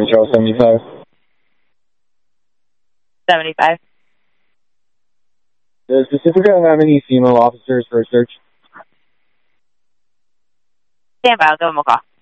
Morning, Charles 75. 75. Does Pacifica have any female officers for a search? Stand by, I'll give them a call.